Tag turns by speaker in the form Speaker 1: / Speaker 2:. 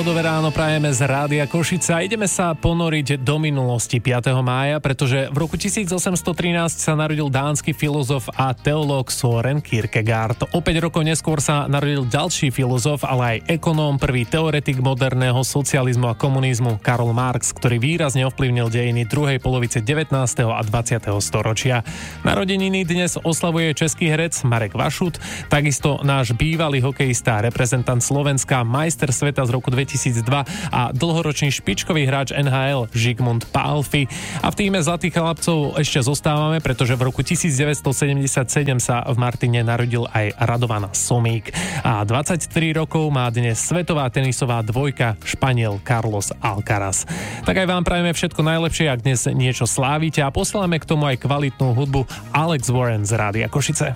Speaker 1: Bodové ráno prajeme z Rádia Košice a ideme sa ponoriť do minulosti 5. mája, pretože v roku 1813 sa narodil dánsky filozof a teológ Søren Kierkegaard. O 5 rokov neskôr sa narodil ďalší filozof, ale aj ekonóm, prvý teoretik moderného socializmu a komunizmu Karl Marx, ktorý výrazne ovplyvnil dejiny druhej polovice 19. a 20. storočia. Narodeniny dnes oslavuje český herec Marek Vašut, takisto náš bývalý hokejista, reprezentant Slovenska, majster sveta z roku 2002 a dlhoročný špičkový hráč NHL Žigmund Pálffy. A v tíme Zlatých chlapcov ešte zostávame, pretože v roku 1977 sa v Martine narodil aj Radovan Somík. A 23 rokov má dnes svetová tenisová dvojka Španiel Carlos Alcaraz. Tak aj vám prajeme všetko najlepšie, ak dnes niečo slávite, a posielame k tomu aj kvalitnú hudbu. Alex Warren z Rádia Košice.